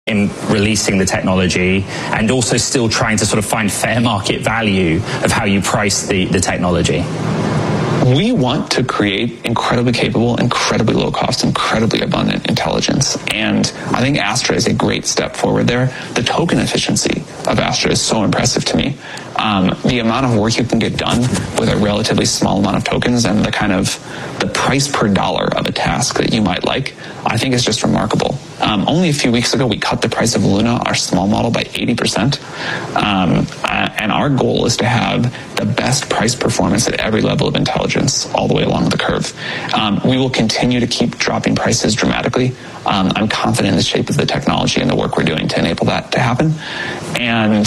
in releasing the technology and also still trying to sort of find fair market value of how you price the technology? We want to create incredibly capable, incredibly low cost, incredibly abundant intelligence. And I think Astra is a great step forward there. The token efficiency of Astra is so impressive to me. The amount of work you can get done with a relatively small amount of tokens and the price per dollar of a task that you might like, I think is just remarkable. Only a few weeks ago, we cut the price of Luna, our small model, by 80%. And our goal is to have the best price performance at every level of intelligence all the way along the curve. We will continue to keep dropping prices dramatically. I'm confident in the shape of the technology and the work we're doing to enable that to happen. And,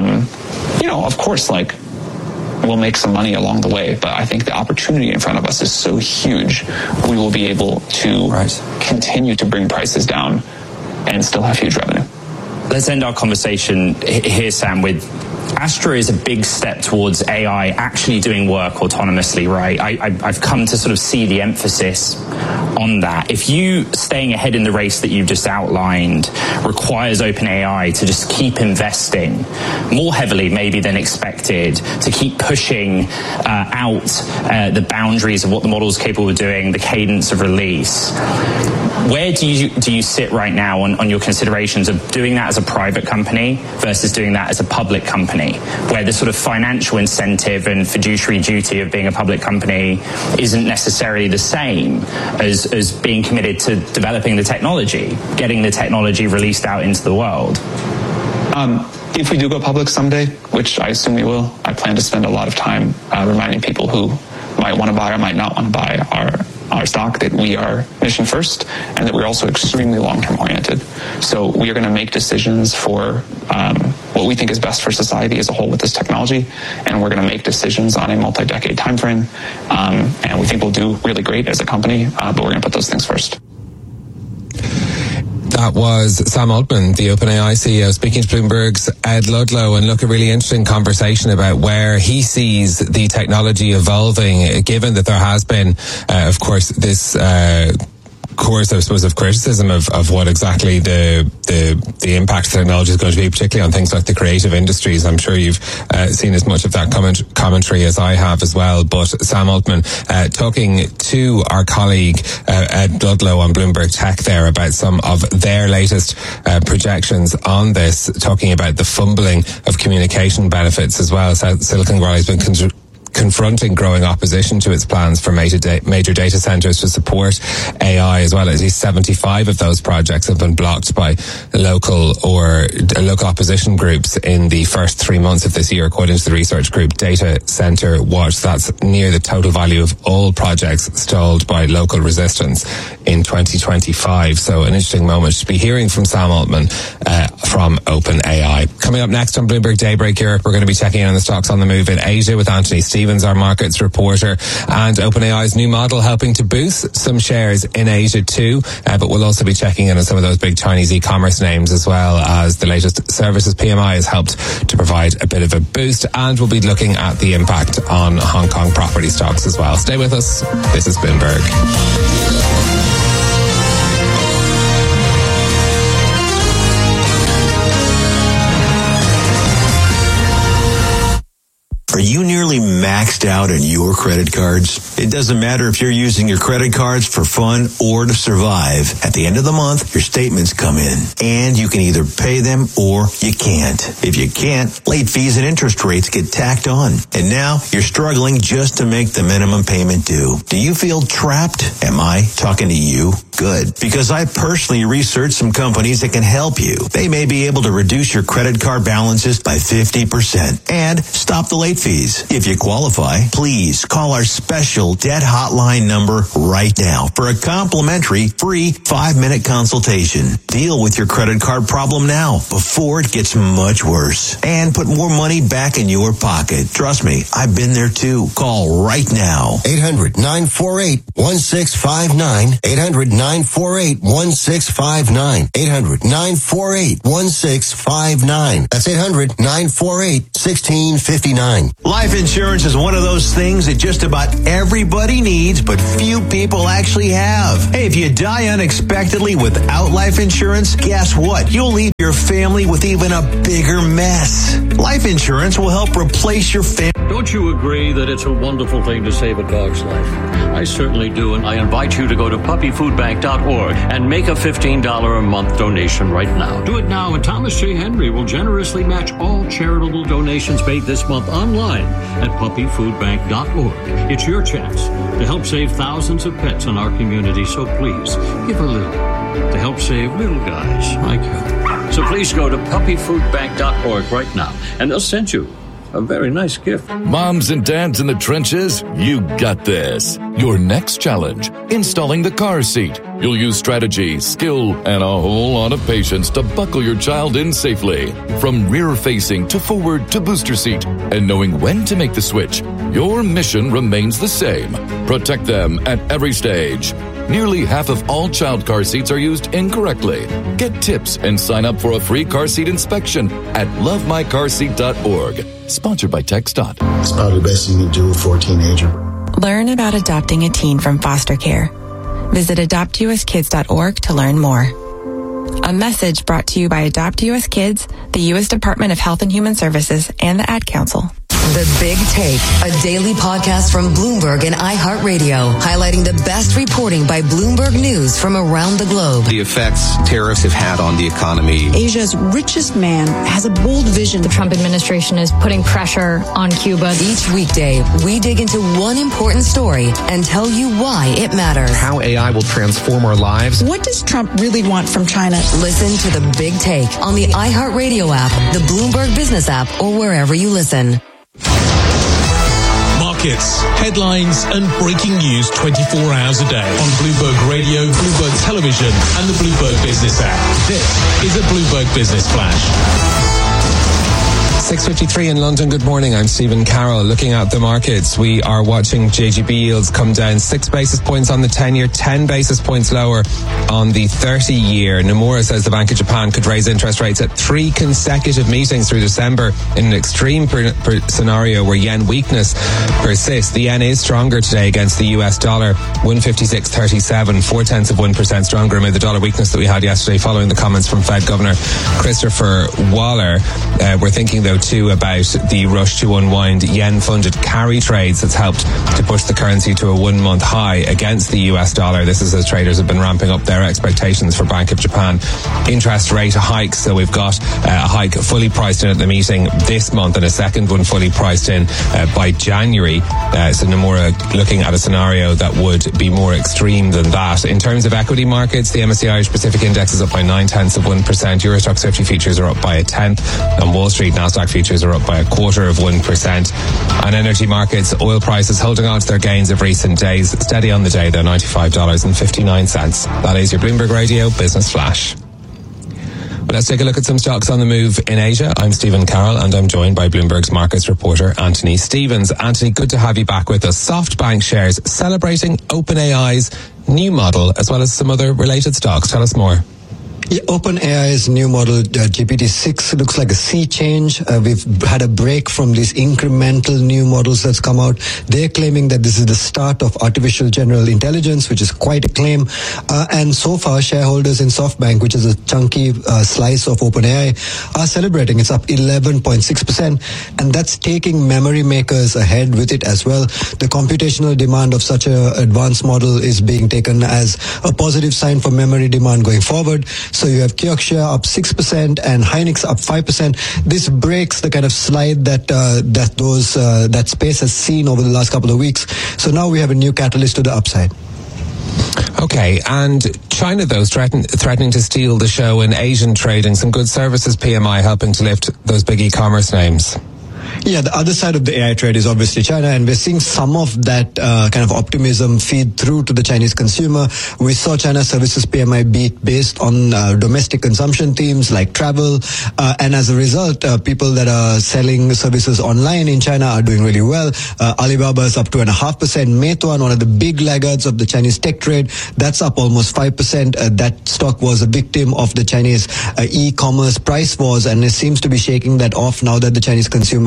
of course, we'll make some money along the way, but I think the opportunity in front of us is so huge, we will be able to continue to bring prices down and still have huge revenue. Let's end our conversation here, Sam, with Astra is a big step towards AI actually doing work autonomously, right? I've come to sort of see the emphasis on that. If you staying ahead in the race that you've just outlined requires OpenAI to just keep investing more heavily maybe than expected, to keep pushing out the boundaries of what the model is capable of doing, the cadence of release, where do you sit right now on your considerations of doing that as a private company versus doing that as a public company, where the sort of financial incentive and fiduciary duty of being a public company isn't necessarily the same as being committed to developing the technology, getting the technology released out into the world? If we do go public someday, which I assume we will, I plan to spend a lot of time reminding people who might want to buy or might not want to buy our stock that we are mission first and that we're also extremely long-term oriented. So we are going to make decisions for what we think is best for society as a whole with this technology, and we're going to make decisions on a multi-decade time frame, and we think we'll do really great as a company, but we're going to put those things first. That was Sam Altman, the OpenAI CEO, speaking to Bloomberg's Ed Ludlow, and a really interesting conversation about where he sees the technology evolving, given that there has been, of course, this course, I suppose, of criticism of what exactly the impact of technology is going to be, particularly on things like the creative industries. I'm sure you've seen as much of that commentary as I have as well. But Sam Altman talking to our colleague Ed Ludlow on Bloomberg Tech there about some of their latest projections on this, talking about the fumbling of communication benefits as well. Silicon Valley has been confronting growing opposition to its plans for major data centers to support AI as well. At least 75 of those projects have been blocked by local opposition groups in the first 3 months of this year, according to the research group Data Center Watch. That's near the total value of all projects stalled by local resistance in 2025. So an interesting moment to be hearing from Sam Altman from OpenAI. Coming up next on Bloomberg Daybreak Europe, we're going to be checking in on the stocks on the move in Asia with Anthony Stevens, our markets reporter, and OpenAI's new model helping to boost some shares in Asia too. But we'll also be checking in on some of those big Chinese e-commerce names, as well as the latest services PMI has helped to provide a bit of a boost. And we'll be looking at the impact on Hong Kong property stocks as well. Stay with us. This is Bloomberg. Are you nearly maxed out on your credit cards? It doesn't matter if you're using your credit cards for fun or to survive. At the end of the month, your statements come in, and you can either pay them or you can't. If you can't, late fees and interest rates get tacked on. And now you're struggling just to make the minimum payment due. Do you feel trapped? Am I talking to you? Good. Because I personally researched some companies that can help you. They may be able to reduce your credit card balances by 50% and stop the late fees. If you qualify, please call our special debt hotline number right now for a complimentary free 5-minute consultation. Deal with your credit card problem now before it gets much worse and put more money back in your pocket. Trust me, I've been there too. Call right now. 800-948-1659. 800-948-1659. 800-948-1659. That's 800-948-1659. Life insurance is one of those things that just about everybody needs, but few people actually have. Hey, if you die unexpectedly without life insurance, guess what? You'll leave your family with even a bigger mess. Life insurance will help replace your family. Don't you agree that it's a wonderful thing to save a dog's life? I certainly do, and I invite you to go to puppyfoodbank.org and make a $15 a month donation right now. Do it now, and Thomas J. Henry will generously match all charitable donations made this month online at puppyfoodbank.org. It's your chance to help save thousands of pets in our community, so please give a little to help save little guys like you. So please go to puppyfoodbank.org right now, and they'll send you a very nice gift. Moms and dads in the trenches, you got this. Your next challenge, installing the car seat. You'll use strategy, skill, and a whole lot of patience to buckle your child in safely. From rear-facing to forward to booster seat. And knowing when to make the switch, your mission remains the same. Protect them at every stage. Nearly half of all child car seats are used incorrectly. Get tips and sign up for a free car seat inspection at lovemycarseat.org. Sponsored by TxDOT. It's probably the best you can do for a teenager. Learn about adopting a teen from foster care. Visit adoptuskids.org to learn more. A message brought to you by Adopt US Kids, the U.S. Department of Health and Human Services, and the Ad Council. The Big Take, a daily podcast from Bloomberg and iHeartRadio, highlighting the best reporting by Bloomberg News from around the globe. The effects tariffs have had on the economy. Asia's richest man has a bold vision. The Trump administration is putting pressure on Cuba. Each weekday, we dig into one important story and tell you why it matters. How AI will transform our lives. What does Trump really want from China? Listen to The Big Take on the iHeartRadio app, the Bloomberg Business app, or wherever you listen. Markets, headlines, and breaking news 24 hours a day on Bloomberg Radio, Bloomberg Television, and the Bloomberg Business app. This is a Bloomberg Business Flash. 6:53 in London. Good morning. I'm Stephen Carroll. Looking at the markets, we are watching JGB yields come down 6 basis points on the 10-year, 10 basis points lower on the 30-year. Nomura says the Bank of Japan could raise interest rates at 3 consecutive meetings through December in an extreme scenario where yen weakness persists. The yen is stronger today against the US dollar, 156.37, 0.4% stronger amid the dollar weakness that we had yesterday following the comments from Fed Governor Christopher Waller. We're thinking, though, too, about the rush to unwind yen-funded carry trades that's helped to push the currency to a 1-month high against the US dollar. This is as traders have been ramping up their expectations for Bank of Japan interest rate hikes. So we've got a hike fully priced in at the meeting this month and a second one fully priced in by January. So Nomura looking at a scenario that would be more extreme than that. In terms of equity markets, the MSCI Irish Pacific Index is up by 0.9%. Euro Stoxx 50 futures are up by 1/10. On Wall Street, Nasdaq futures are up by 0.25%. On energy markets, oil prices holding on to their gains of recent days. Steady on the day, though, $95.59. That is your Bloomberg Radio Business Flash. Well, let's take a look at some stocks on the move in Asia. I'm Stephen Carroll, and I'm joined by Bloomberg's markets reporter, Anthony Stevens. Anthony, good to have you back with us. SoftBank shares celebrating OpenAI's new model, as well as some other related stocks. Tell us more. Yeah, OpenAI's new model, GPT-6, looks like a sea change. We've had a break from these incremental new models that's come out. They're claiming that this is the start of artificial general intelligence, which is quite a claim. And so far, shareholders in SoftBank, which is a chunky slice of OpenAI, are celebrating. It's up 11.6%. And that's taking memory makers ahead with it as well. The computational demand of such an advanced model is being taken as a positive sign for memory demand going forward. So you have Kioxia up 6% and Hynix up 5%. This breaks the kind of slide that space has seen over the last couple of weeks. So now we have a new catalyst to the upside. Okay, and China, though, is threatening to steal the show in Asian trading. Some good services PMI helping to lift those big e-commerce names. Yeah, the other side of the AI trade is obviously China, and we're seeing some of that kind of optimism feed through to the Chinese consumer. We saw China services PMI beat based on domestic consumption themes like travel, and as a result, people that are selling services online in China are doing really well. Alibaba is up 2.5%. Meituan, one of the big laggards of the Chinese tech trade, that's up almost 5%. That stock was a victim of the Chinese e-commerce price wars, and it seems to be shaking that off now that the Chinese consumer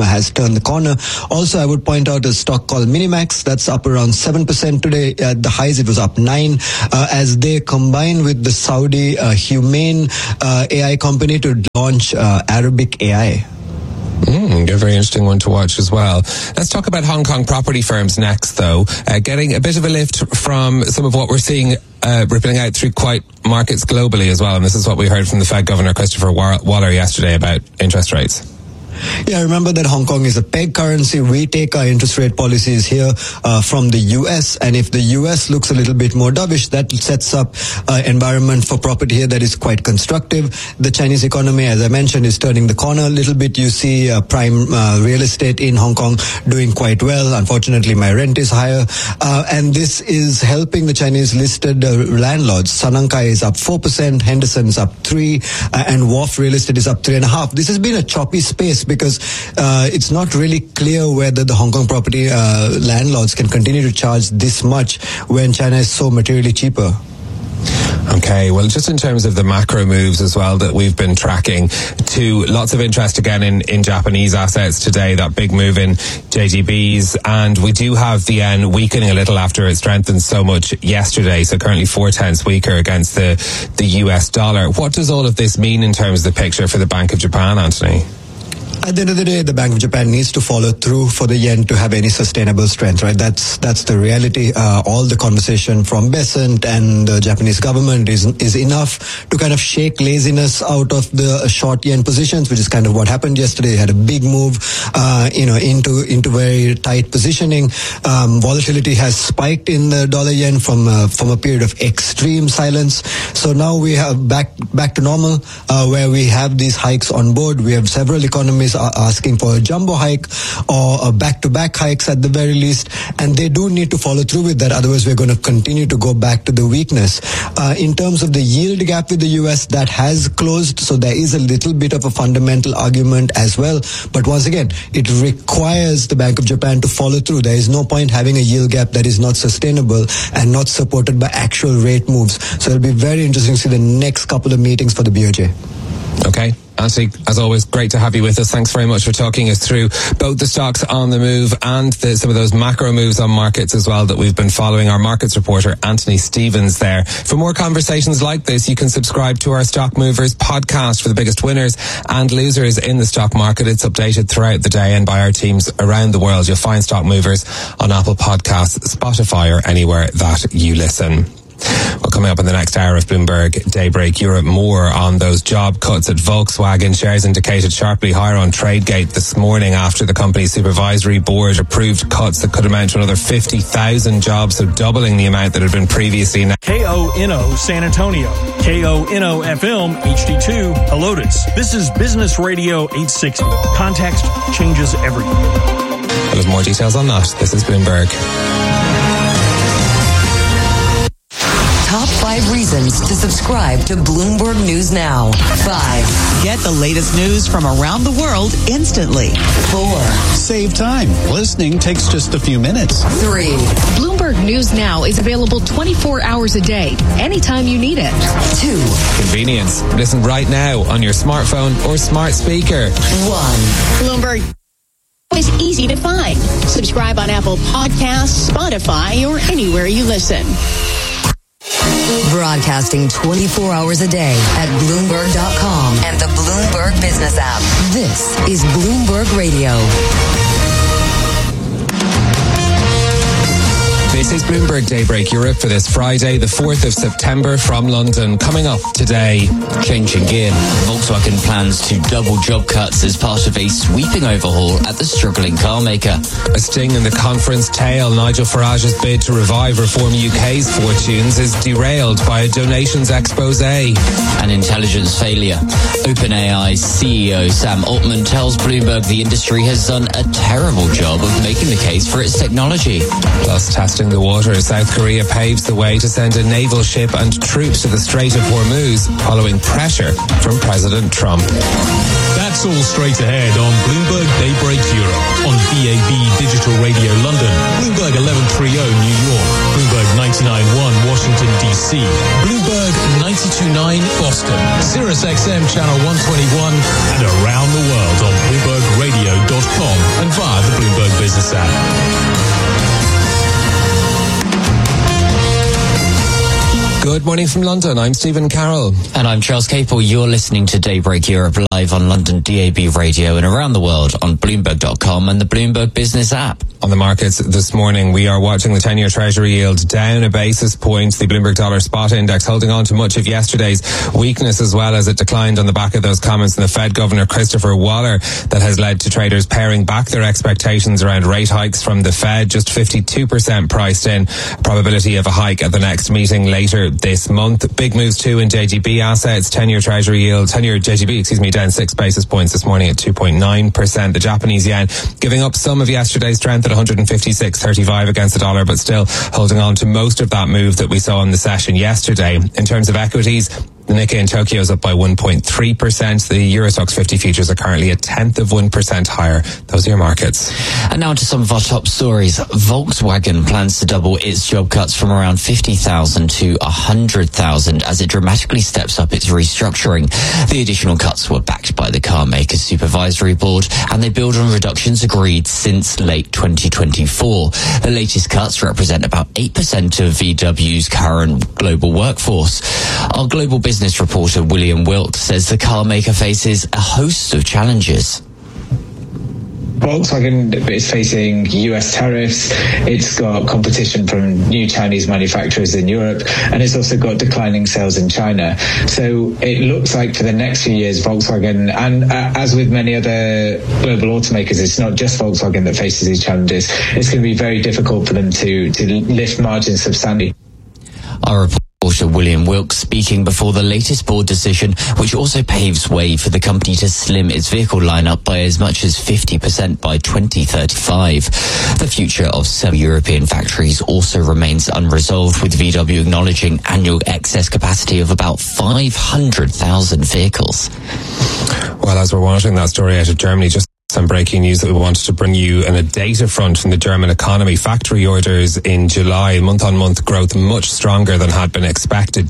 has turned the corner. Also, I would point out a stock called Minimax that's up around 7% today. At the highs, it was up 9%, as they combine with the Saudi Humane AI company to launch Arabic AI. A very interesting one to watch as well. Let's talk about Hong Kong property firms next, though. Getting a bit of a lift from some of what we're seeing rippling out through quite markets globally as well. And this is what we heard from the Fed Governor Christopher Waller yesterday about interest rates. Yeah, remember that Hong Kong is a peg currency. We take our interest rate policies here from the US, and if the US looks a little bit more dovish, that sets up an environment for property here that is quite constructive. The Chinese economy, as I mentioned, is turning the corner a little bit. You see prime real estate in Hong Kong doing quite well. Unfortunately, my rent is higher, and this is helping the Chinese listed landlords. Sanankai is up 4%, Henderson is up 3%, and Wharf Real Estate is up 3.5%. This has been a choppy space because it's not really clear whether the Hong Kong property landlords can continue to charge this much when China is so materially cheaper. Okay, well, just in terms of the macro moves as well that we've been tracking, to lots of interest again in Japanese assets today, that big move in JGBs, and we do have the yen weakening a little after it strengthened so much yesterday, so currently 0.4 weaker against the US dollar. What does all of this mean in terms of the picture for the Bank of Japan, Anthony? At the end of the day, the Bank of Japan needs to follow through for the yen to have any sustainable strength, right? That's the reality. All the conversation from Besant and the Japanese government is enough to kind of shake laziness out of the short yen positions, which is kind of what happened yesterday. They had a big move, into very tight positioning. Volatility has spiked in the dollar yen from a period of extreme silence. So now we have back to normal, where we have these hikes on board. We have several economies are asking for a jumbo hike or a back-to-back hikes at the very least, and they do need to follow through with that. Otherwise, we're going to continue to go back to the weakness. In terms of the yield gap with the US, that has closed, so there is a little bit of a fundamental argument as well. But once again, it requires the Bank of Japan to follow through. There is no point having a yield gap that is not sustainable and not supported by actual rate moves. So it'll be very interesting to see the next couple of meetings for the BOJ. Okay. Anthony, as always, great to have you with us. Thanks very much for talking us through both the stocks on the move and some of those macro moves on markets as well that we've been following. Our markets reporter, Anthony Stevens, there. For more conversations like this, you can subscribe to our Stock Movers podcast for the biggest winners and losers in the stock market. It's updated throughout the day and by our teams around the world. You'll find Stock Movers on Apple Podcasts, Spotify, or anywhere that you listen. Well, coming up in the next hour of Bloomberg Daybreak Europe, more on those job cuts at Volkswagen. Shares indicated sharply higher on Tradegate this morning after the company's supervisory board approved cuts that could amount to another 50,000 jobs, so doubling the amount that had been previously announced. KONO San Antonio, KONO FM HD2 Helotes. This is Business Radio 860. Context changes everything. Well, there's more details on that. This is Bloomberg. Top 5 reasons to subscribe to Bloomberg News Now. 5. Get the latest news from around the world instantly. 4. Save time. Listening takes just a few minutes. 3. Bloomberg News Now is available 24 hours a day, anytime you need it. 2. Convenience. Listen right now on your smartphone or smart speaker. 1. Bloomberg is easy to find. Subscribe on Apple Podcasts, Spotify, or anywhere you listen. Broadcasting 24 hours a day at Bloomberg.com and the Bloomberg Business app. This is Bloomberg Radio. This is Bloomberg Daybreak Europe for this Friday, the 4th of September from London. Coming up today. Changing gear. Volkswagen plans to double job cuts as part of a sweeping overhaul at the struggling car maker. A sting in the conference tail. Nigel Farage's bid to revive Reform UK's fortunes is derailed by a donations expose. An intelligence failure. OpenAI's CEO Sam Altman tells Bloomberg the industry has done a terrible job of making the case for its technology. Plus, testing the waters, South Korea paves the way to send a naval ship and troops to the Strait of Hormuz following pressure from President Trump. That's all straight ahead on Bloomberg Daybreak Europe, on DAB Digital Radio London, Bloomberg 1130 New York, Bloomberg 99.1 Washington DC, Bloomberg 92.9 Boston, Sirius XM Channel 121, and around the world on BloombergRadio.com Business app. Good morning from London. I'm Stephen Carroll. And I'm Charles Capel. You're listening to Daybreak Europe live on London DAB radio and around the world on Bloomberg.com and the Bloomberg Business app. On the markets this morning, we are watching the 10-year Treasury yield down a basis point. The Bloomberg Dollar Spot Index holding on to much of yesterday's weakness as well as it declined on the back of those comments from the Fed Governor Christopher Waller that has led to traders paring back their expectations around rate hikes from the Fed. Just 52% priced in. Probability of a hike at the next meeting later this month. Big moves too in JGB assets. 10-year Treasury yield, 10-year JGB, down 6 basis points this morning at 2.9%. The Japanese yen giving up some of yesterday's strength at 156.35 against the dollar, but still holding on to most of that move that we saw in the session yesterday. In terms of equities, the Nikkei in Tokyo is up by 1.3%. The Eurostoxx 50 futures are currently 0.1% higher. Those are your markets. And now to some of our top stories. Volkswagen plans to double its job cuts from around 50,000 to 100,000 as it dramatically steps up its restructuring. The additional cuts were backed by the car maker's supervisory board, and they build on reductions agreed since late 2024. The latest cuts represent about 8% of VW's current global workforce. Our global business reporter William Wilkes says the car maker faces a host of challenges. Volkswagen is facing US tariffs, it's got competition from new Chinese manufacturers in Europe, and it's also got declining sales in China. So it looks like for the next few years, Volkswagen, and as with many other global automakers, it's not just Volkswagen that faces these challenges. It's going to be very difficult for them to lift margins substantially. Our reporter William Wilkes speaking before the latest board decision, which also paves way for the company to slim its vehicle lineup by as much as 50% by 2035. The future of several European factories also remains unresolved, with VW acknowledging annual excess capacity of about 500,000 vehicles. Well, as we're watching that story out of Germany, just some breaking news that we wanted to bring you on a data front from the German economy. Factory orders in July, month-on-month growth much stronger than had been expected.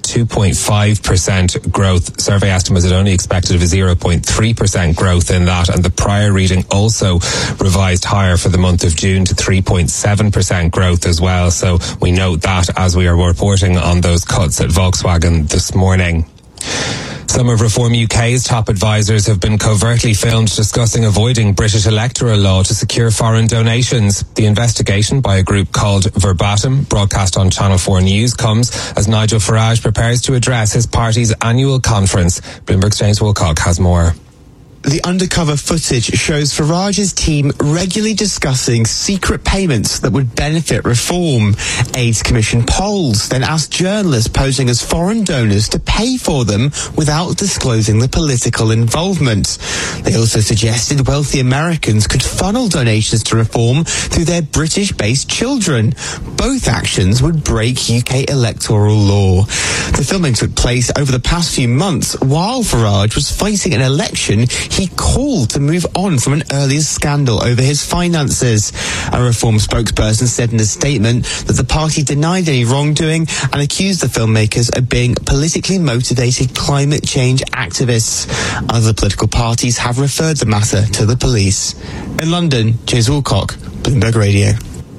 2.5% growth. Survey estimates had only expected of a 0.3% growth in that, and the prior reading also revised higher for the month of June to 3.7% growth as well. So we note that as we are reporting on those cuts at Volkswagen this morning. Some of Reform UK's top advisors have been covertly filmed discussing avoiding British electoral law to secure foreign donations. The investigation by a group called Verbatim, broadcast on Channel 4 News, comes as Nigel Farage prepares to address his party's annual conference. Bloomberg's James Woolcock has more. The undercover footage shows Farage's team regularly discussing secret payments that would benefit Reform. AIDS Commission polls then asked journalists posing as foreign donors to pay for them without disclosing the political involvement. They also suggested wealthy Americans could funnel donations to Reform through their British-based children. Both actions would break UK electoral law. The filming took place over the past few months while Farage was fighting an election he called to move on from an earlier scandal over his finances. A Reform spokesperson said in a statement that the party denied any wrongdoing and accused the filmmakers of being politically motivated climate change activists. Other political parties have referred the matter to the police. In London, James Woolcock, Bloomberg Radio.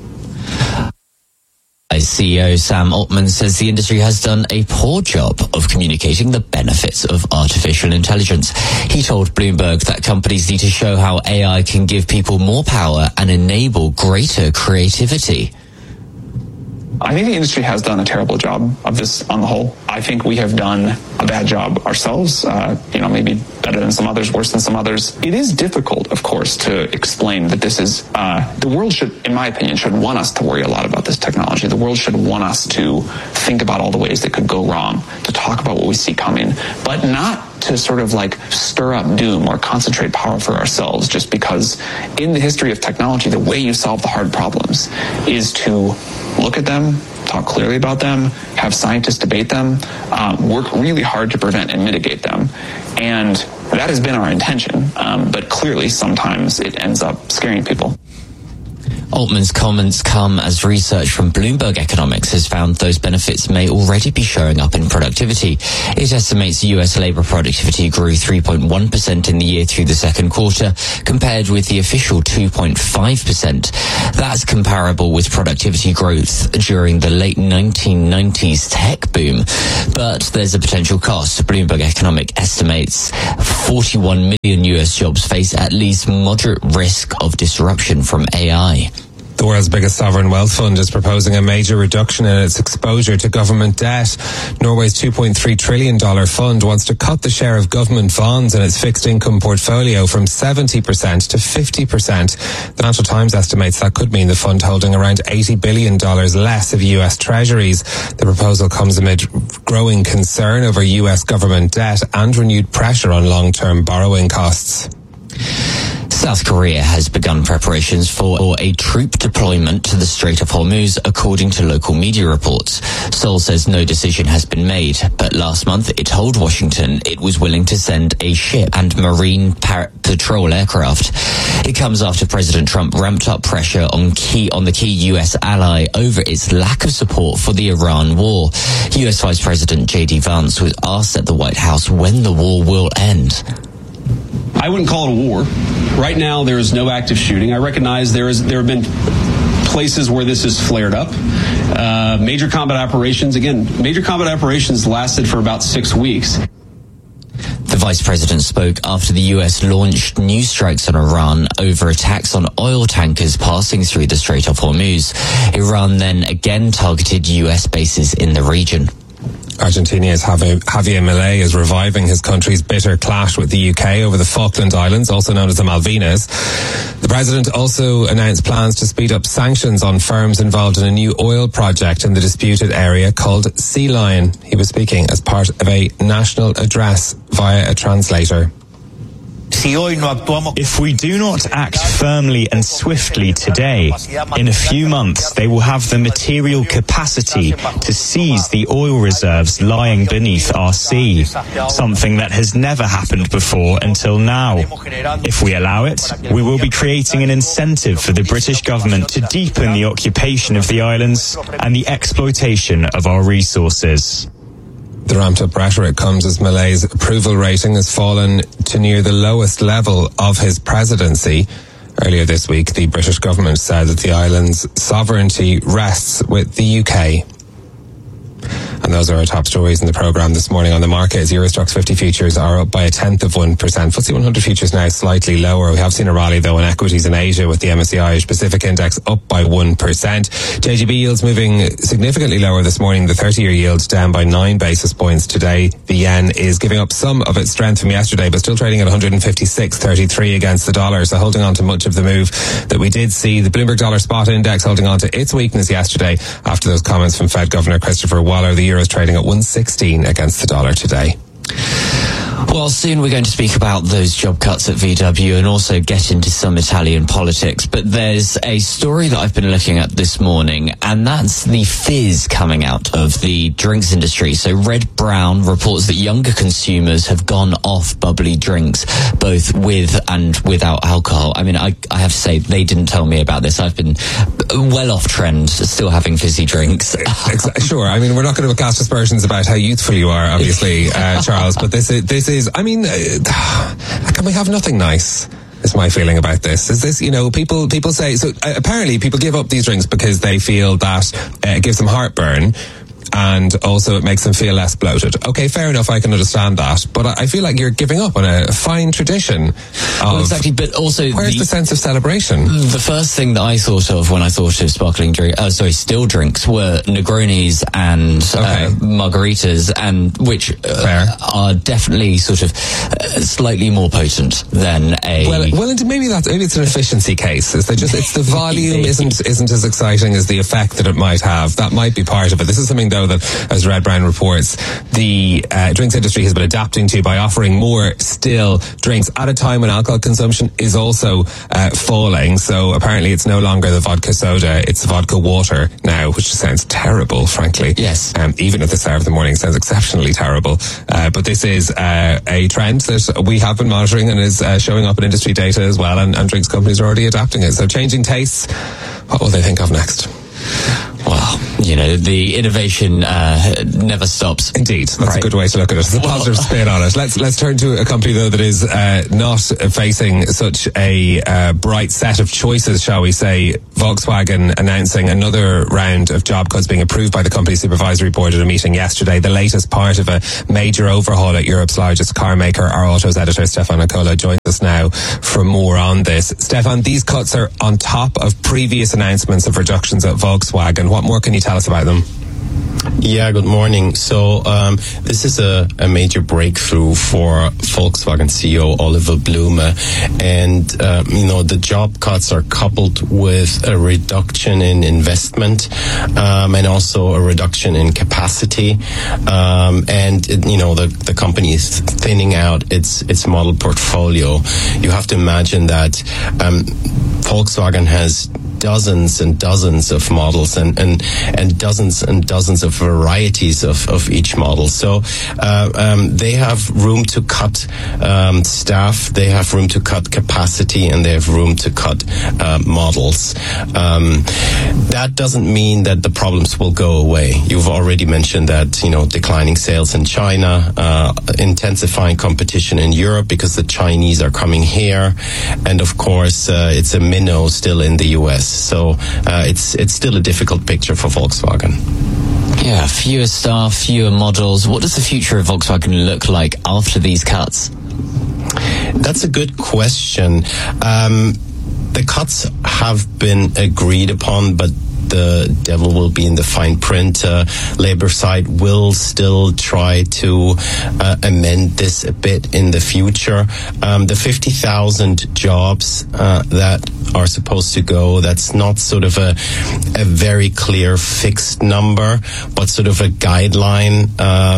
CEO Sam Altman says the industry has done a poor job of communicating the benefits of artificial intelligence. He told Bloomberg that companies need to show how AI can give people more power and enable greater creativity. I think the industry has done a terrible job of this on the whole. I think we have done a bad job ourselves, maybe better than some others, worse than some others. It is difficult, of course, to explain that this is, the world should, in my opinion, should want us to worry a lot about this technology. The world should want us to think about all the ways that could go wrong, to talk about what we see coming, but not to sort of like stir up doom or concentrate power for ourselves, just because in the history of technology, the way you solve the hard problems is to look at them, talk clearly about them, have scientists debate them, work really hard to prevent and mitigate them. And that has been our intention, but clearly sometimes it ends up scaring people. Altman's comments come as research from Bloomberg Economics has found those benefits may already be showing up in productivity. It estimates US labour productivity grew 3.1% in the year through the second quarter, compared with the official 2.5%. That's comparable with productivity growth during the late 1990s tech boom. But there's a potential cost. Bloomberg Economic estimates 41 million US jobs face at least moderate risk of disruption from AI. The world's biggest sovereign wealth fund is proposing a major reduction in its exposure to government debt. Norway's $2.3 trillion fund wants to cut the share of government bonds in its fixed income portfolio from 70% to 50%. The Financial Times estimates that could mean the fund holding around $80 billion less of US treasuries. The proposal comes amid growing concern over US government debt and renewed pressure on long-term borrowing costs. South Korea has begun preparations for a troop deployment to the Strait of Hormuz, according to local media reports. Seoul says no decision has been made, but last month it told Washington it was willing to send a ship and marine patrol aircraft. It comes after President Trump ramped up pressure on the key U.S. ally over its lack of support for the Iran war. U.S. Vice President J.D. Vance was asked at the White House when the war will end. I wouldn't call it a war. Right now, there is no active shooting. I recognize there have been places where this has flared up. Major combat operations lasted for about 6 weeks. The vice president spoke after the US launched new strikes on Iran over attacks on oil tankers passing through the Strait of Hormuz. Iran then again targeted US bases in the region. Argentina's Javier Milei is reviving his country's bitter clash with the UK over the Falkland Islands, also known as the Malvinas. The president also announced plans to speed up sanctions on firms involved in a new oil project in the disputed area called Sea Lion. He was speaking as part of a national address via a translator. If we do not act firmly and swiftly today, in a few months they will have the material capacity to seize the oil reserves lying beneath our sea, something that has never happened before until now. If we allow it, we will be creating an incentive for the British government to deepen the occupation of the islands and the exploitation of our resources. The ramped-up rhetoric comes as Milei's approval rating has fallen to near the lowest level of his presidency. Earlier this week, the British government said that the island's sovereignty rests with the UK. And those are our top stories in the programme this morning on the markets. Euro Stoxx 50 futures are up by 0.1%. FTSE 100 futures now slightly lower. We have seen a rally though in equities in Asia with the MSCI Asia Pacific Index up by 1%. JGB yields moving significantly lower this morning. The 30-year yield down by 9 basis points today. The yen is giving up some of its strength from yesterday, but still trading at 156.33 against the dollar. So holding on to much of the move that we did see. The Bloomberg Dollar Spot Index holding on to its weakness yesterday after those comments from Fed Governor Christopher Waller. The euro is trading at 116 against the dollar today. Well, soon we're going to speak about those job cuts at VW and also get into some Italian politics. But there's a story that I've been looking at this morning, and that's the fizz coming out of the drinks industry. So Red Brown reports that younger consumers have gone off bubbly drinks, both with and without alcohol. I mean, I have to say, they didn't tell me about this. I've been well off trend, still having fizzy drinks. Sure. I mean, we're not going to cast aspersions about how youthful you are, obviously, Charles, but this is, I mean, can we have nothing nice? Is my feeling about this. Is this, people say, so apparently people give up these drinks because they feel that it gives them heartburn, and also it makes them feel less bloated. Okay, fair enough, I can understand that, but I feel like you're giving up on a fine tradition of... Well, exactly, but also... Where's the sense of celebration? The first thing that I thought of when I thought of still drinks were Negronis and margaritas, and which are definitely sort of slightly more potent than a... Well, maybe it's an efficiency case. It's the volume isn't as exciting as the effect that it might have. That might be part of it. This is something, though, that, as Red Brown reports, the drinks industry has been adapting to by offering more still drinks at a time when alcohol consumption is also falling. So apparently it's no longer the vodka soda, it's vodka water now, which sounds terrible, frankly. Yes. Even at the start of the morning, it sounds exceptionally terrible. But this is a trend that we have been monitoring and is showing up in industry data as well, and drinks companies are already adapting it. So changing tastes, what will they think of next? Well, the innovation never stops. Indeed, that's a good way to look at it. It's a positive spin on it. Let's turn to a company though that is not facing such a bright set of choices, shall we say. Volkswagen announcing another round of job cuts being approved by the company supervisory board at a meeting yesterday. The latest part of a major overhaul at Europe's largest car maker. Our autos editor Stefan Nicola joins us now for more on this. Stefan, these cuts are on top of previous announcements of reductions at Volkswagen. What more can you tell us about them? Yeah, good morning. So this is a major breakthrough for Volkswagen CEO Oliver Blume. And, the job cuts are coupled with a reduction in investment and also a reduction in capacity. The company is thinning out its model portfolio. You have to imagine that Volkswagen has dozens and dozens of models and dozens and dozens of varieties of each model. So they have room to cut staff, they have room to cut capacity, and they have room to cut models. That doesn't mean that the problems will go away. You've already mentioned that, declining sales in China, intensifying competition in Europe because the Chinese are coming here, and of course it's a minnow still in the US. So it's still a difficult picture for Volkswagen. Yeah, fewer staff, fewer models. What does the future of Volkswagen look like after these cuts? That's a good question. The cuts have been agreed upon, but the devil will be in the fine print. Labor side will still try to amend this a bit in the future. The 50,000 jobs that are supposed to go, that's not sort of a very clear fixed number, but sort of a guideline.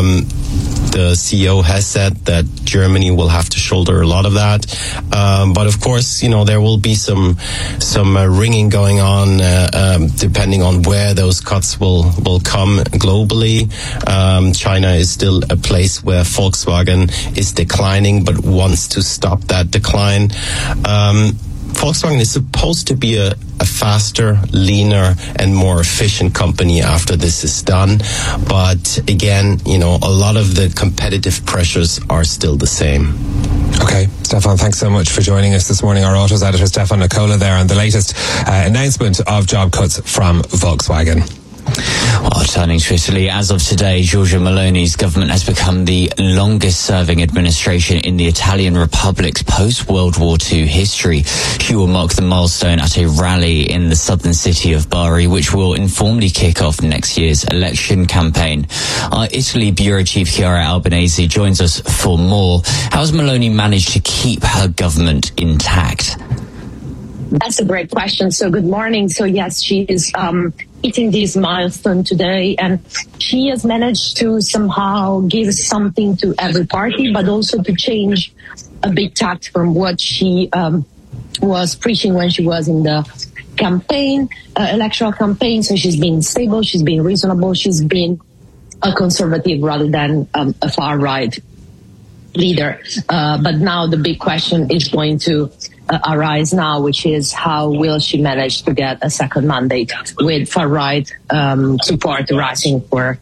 The CEO has said that Germany will have to shoulder a lot of that. But of course, there will be some ringing going on, depending on where those cuts will come globally. China is still a place where Volkswagen is declining, but wants to stop that decline. Volkswagen is supposed to be a faster, leaner, and more efficient company after this is done. But again, a lot of the competitive pressures are still the same. Okay, Stefan, thanks so much for joining us this morning. Our autos editor, Stefan Nicola, there on the latest announcement of job cuts from Volkswagen. Well, turning to Italy, as of today, Giorgia Meloni's government has become the longest-serving administration in the Italian Republic's post-World War II history. She will mark the milestone at a rally in the southern city of Bari, which will informally kick off next year's election campaign. Our Italy bureau chief Chiara Albanese joins us for more. How has Meloni managed to keep her government intact? That's a great question. So good morning. So yes, she is hitting this milestone today, and she has managed to somehow give something to every party, but also to change a big tact from what she was preaching when she was in the campaign, electoral campaign. So she's been stable, she's been reasonable, she's been a conservative rather than a far right leader. But now the big question is going to arise now, which is how will she manage to get a second mandate with far right support rising for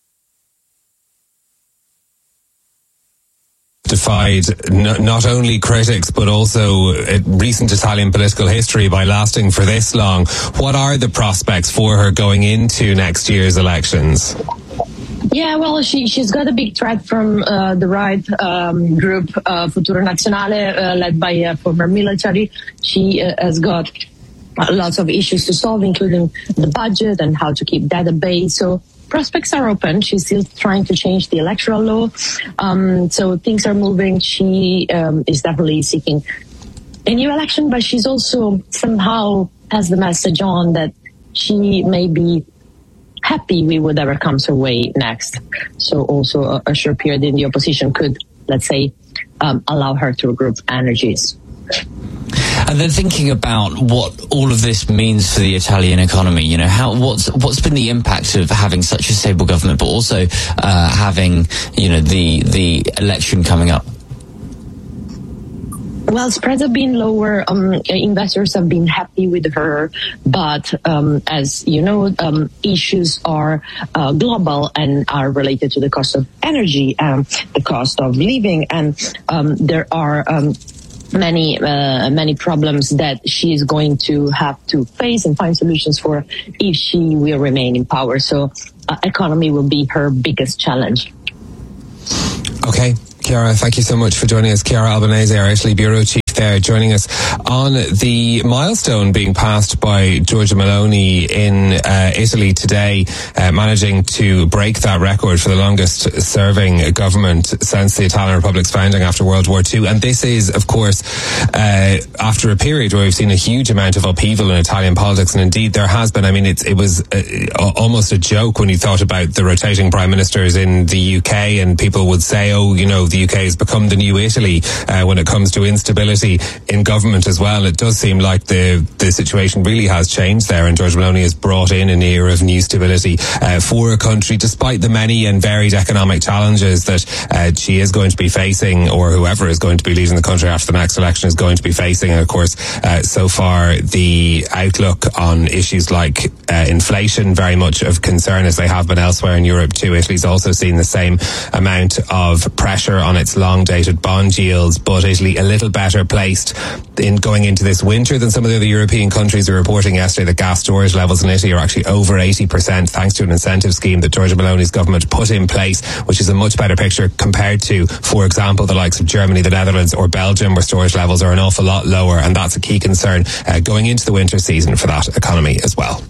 defied not only critics but also recent Italian political history by lasting for this long. What are the prospects for her going into next year's elections? Yeah, well, she's got a big threat from the right group, Futuro Nazionale, led by a former military. She has got lots of issues to solve, including the budget and how to keep database. So prospects are open. She's still trying to change the electoral law. So things are moving. She is definitely seeking a new election, but she's also somehow has the message on that she may be happy with whatever comes her way next. So also a short period in the opposition could, let's say, allow her to regroup energies. And then thinking about what all of this means for the Italian economy, you know, what's been the impact of having such a stable government, but also having, you know, the election coming up? Well, spreads have been lower. Investors have been happy with her, but as you know, issues are global and are related to the cost of energy, the cost of living, and there are many problems that she is going to have to face and find solutions for if she will remain in power. So, economy will be her biggest challenge. Okay. Chiara, thank you so much for joining us. Chiara Albanese, our Italy Bureau Chief there, joining us on the milestone being passed by Giorgia Meloni in Italy today, managing to break that record for the longest serving government since the Italian Republic's founding after World War II. And this is, of course, after a period where we've seen a huge amount of upheaval in Italian politics. And indeed, there has been. I mean, it was almost a joke when you thought about the rotating prime ministers in the UK, and people would say, oh, you know, the UK has become the new Italy when it comes to instability in government as well. It does seem like the situation really has changed there, and Giorgia Meloni has brought in an era of new stability for a country, despite the many and varied economic challenges that she is going to be facing, or whoever is going to be leading the country after the next election is going to be facing. And of course, so far the outlook on issues like inflation very much of concern, as they have been elsewhere in Europe too. Italy's also seen the same amount of pressure on its long-dated bond yields, but Italy a little better placed in going into this winter than some of the other European countries. Are reporting yesterday that gas storage levels in Italy are actually over 80% thanks to an incentive scheme that Giorgia Meloni's government put in place, which is a much better picture compared to, for example, the likes of Germany, the Netherlands or Belgium, where storage levels are an awful lot lower, and that's a key concern going into the winter season for that economy as well.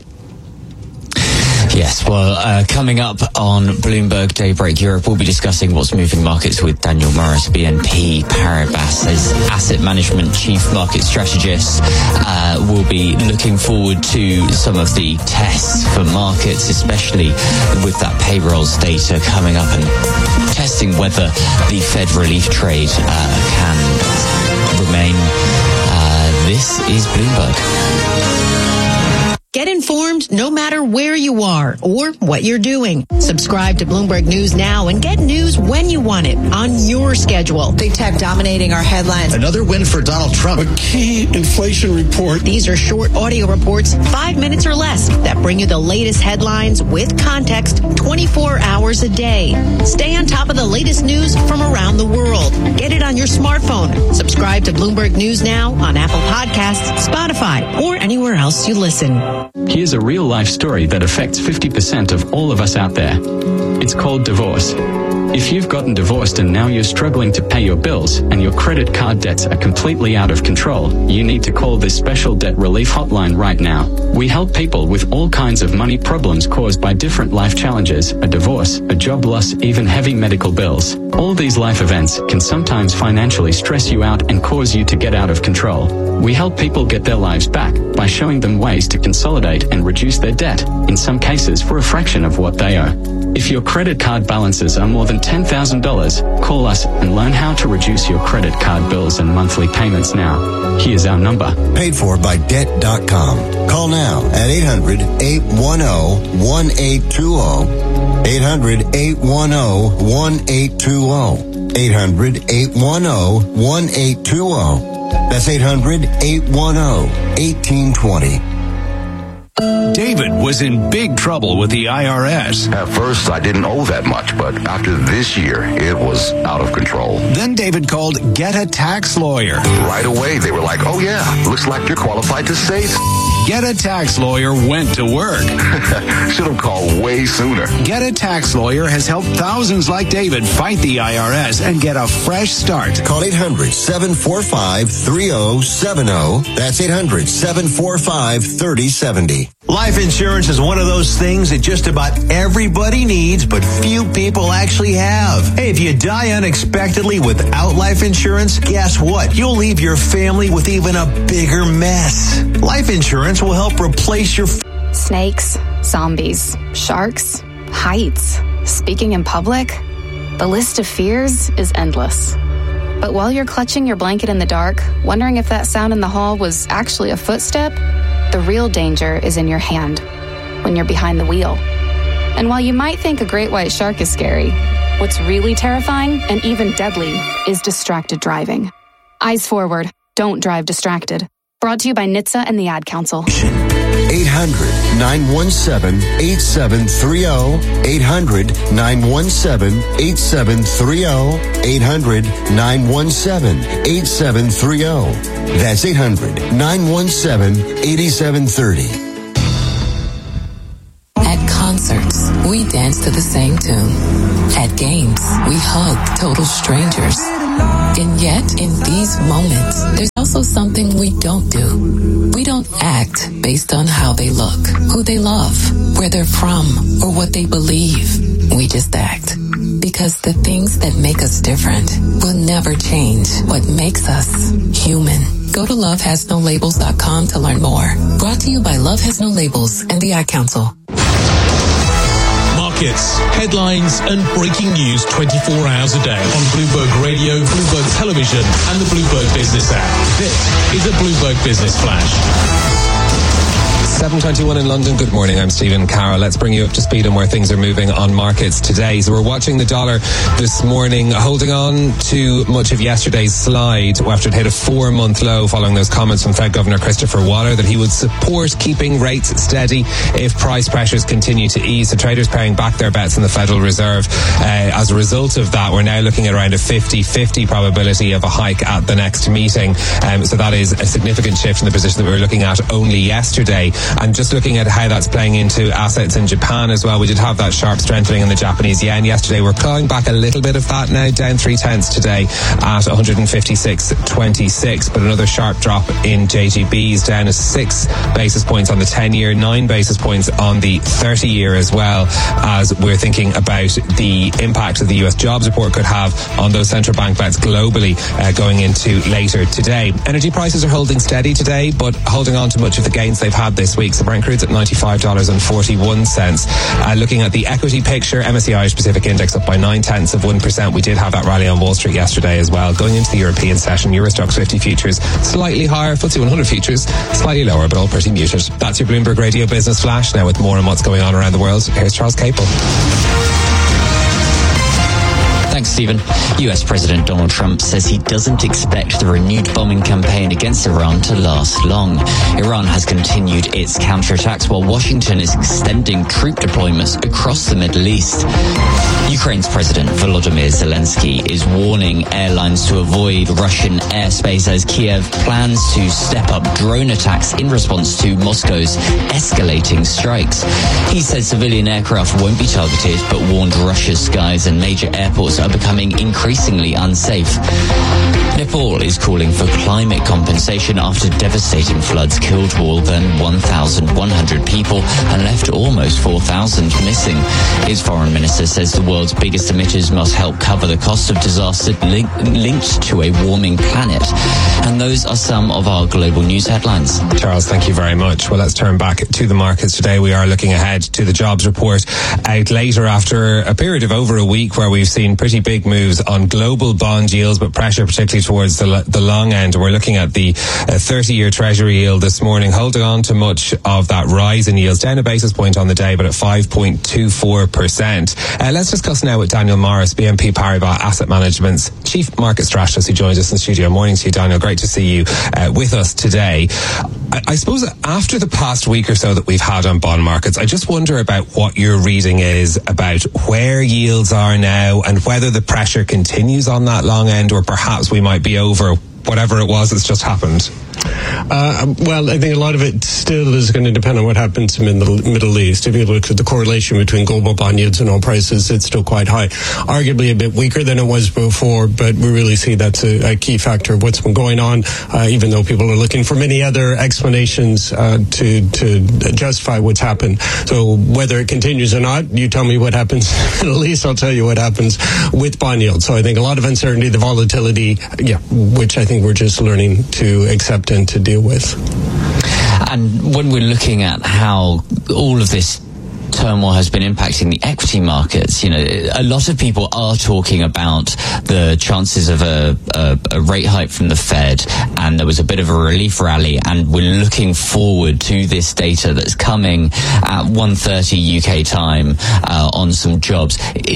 Yes, well, coming up on Bloomberg Daybreak Europe, we'll be discussing what's moving markets with Daniel Morris, BNP Paribas, as asset management chief market strategist. We'll be looking forward to some of the tests for markets, especially with that payrolls data coming up, and testing whether the Fed relief trade can remain. This is Bloomberg. Get informed no matter where you are or what you're doing. Subscribe to Bloomberg News now and get news when you want it on your schedule. Big tech dominating our headlines. Another win for Donald Trump. A key inflation report. These are short audio reports, 5 minutes or less, that bring you the latest headlines with context 24 hours a day. Stay on top of the latest news from around the world. Get it on your smartphone. Subscribe to Bloomberg News now on Apple Podcasts, Spotify, or anywhere else you listen. Here's a real-life story that affects 50% of all of us out there. It's called divorce. If you've gotten divorced and now you're struggling to pay your bills and your credit card debts are completely out of control, you need to call this special debt relief hotline right now. We help people with all kinds of money problems caused by different life challenges, a divorce, a job loss, even heavy medical bills. All these life events can sometimes financially stress you out and cause you to get out of control. We help people get their lives back by showing them ways to consolidate and reduce their debt, in some cases for a fraction of what they owe. If your credit card balances are more than $10,000, call us and learn how to reduce your credit card bills and monthly payments now. Here's our number. Paid for by Debt.com. Call now at 800-810-1820. 800-810-1820. 800-810-1820. That's 800-810-1820. David was in big trouble with the IRS. At first, I didn't owe that much, but after this year, it was out of control. Then David called Get a Tax Lawyer. Right away, they were like, oh yeah, looks like you're qualified to save. Get a Tax Lawyer went to work. Should have called way sooner. Get a Tax Lawyer has helped thousands like David fight the IRS and get a fresh start. Call 800-745-3070. That's 800-745-3070. Life insurance is one of those things that just about everybody needs, but few people actually have. Hey, if you die unexpectedly without life insurance, guess what? You'll leave your family with even a bigger mess. Life insurance will help replace your... Snakes, Zombies, sharks, heights, speaking in public. The list of fears is endless. But while you're clutching your blanket in the dark, wondering if that sound in the hall was actually a footstep, the real danger is in your hand, when you're behind the wheel. And while you might think a great white shark is scary, what's really terrifying and even deadly is distracted driving. Eyes forward, don't drive distracted. Brought to you by NHTSA and the Ad Council. 800-917-8730. 800-917-8730. 800-917-8730. That's 800-917-8730. At concerts, we dance to the same tune. At games, we hug total strangers. And yet, in these moments, there's also something we don't do. We don't act based on how they look, who they love, where they're from, or what they believe. We just act. Because the things that make us different will never change what makes us human. Go to lovehasnolabels.com to learn more. Brought to you by Love Has No Labels and the Ad Council. Markets, headlines and breaking news 24 hours a day on Bloomberg Radio, Bloomberg Television and the Bloomberg Business app. This is a Bloomberg Business Flash. 7:21 in London. Good morning. I'm Stephen Carroll. Let's bring you up to speed on where things are moving on markets today. So we're watching the dollar this morning, holding on to much of yesterday's slide after it hit a 4-month low following those comments from Fed Governor Christopher Waller that he would support keeping rates steady if price pressures continue to ease. So traders paring back their bets in the Federal Reserve. As a result of that, we're now looking at around a 50-50 probability of a hike at the next meeting. So that is a significant shift in the position that we were looking at only yesterday. And just looking at how that's playing into assets in Japan as well, we did have that sharp strengthening in the Japanese yen yesterday. We're clawing back a little bit of that now, down 0.3 today at 156.26. But another sharp drop in JGBs, down to 6 basis points on the 10-year, 9 basis points on the 30-year as well, as we're thinking about the impact that the US jobs report could have on those central bank bets globally going into later today. Energy prices are holding steady today, but holding on to much of the gains they've had this week. So Brent crude's at $95.41. Looking at the equity picture, MSCI Irish Pacific Index up by 0.9%. We did have that rally on Wall Street yesterday as well. Going into the European session, Euro Stoxx 50 futures slightly higher, FTSE 100 futures slightly lower, but all pretty muted. That's your Bloomberg Radio Business Flash. Now with more on what's going on around the world, here's Charles Capel. Thanks, Stephen. US President Donald Trump says he doesn't expect the renewed bombing campaign against Iran to last long. Iran has continued its counterattacks while Washington is extending troop deployments across the Middle East. Ukraine's President Volodymyr Zelensky is warning airlines to avoid Russian airspace as Kiev plans to step up drone attacks in response to Moscow's escalating strikes. He said civilian aircraft won't be targeted, but warned Russia's skies and major airports are becoming increasingly unsafe. Nepal is calling for climate compensation after devastating floods killed more than 1,100 people and left almost 4,000 missing. Its foreign minister says the world's biggest emitters must help cover the cost of disaster linked to a warming planet. And those are some of our global news headlines. Charles, thank you very much. Well, let's turn back to the markets today. We are looking ahead to the jobs report out later after a period of over a week where we've seen pretty big moves on global bond yields, but pressure particularly towards the long end. We're looking at the 30-year Treasury yield this morning, holding on to much of that rise in yields, down a basis point on the day, but at 5.24%. Let's discuss now with Daniel Morris, BNP Paribas Asset Management's Chief Market Strategist, who joins us in the studio. Morning to you, Daniel. Great to see you with us today. I suppose after the past week or so that we've had on bond markets, I just wonder about what your reading is about where yields are now and whether the pressure continues on that long end, or perhaps we might be over whatever it was that's just happened. Well, I think a lot of it still is going to depend on what happens in the Middle East. If you look at the correlation between global bond yields and oil prices, it's still quite high. Arguably a bit weaker than it was before, but we really see that's a key factor of what's been going on, even though people are looking for many other explanations to justify what's happened. So whether it continues or not, you tell me what happens in the Middle East, I'll tell you what happens with bond yields. So I think a lot of uncertainty, the volatility, which I think we're just learning to accept and to deal with. And when we're looking at how all of this turmoil has been impacting the equity markets. You know, a lot of people are talking about the chances of a rate hike from the Fed, and there was a bit of a relief rally, and we're looking forward to this data that's coming at 1:30 UK time on some jobs.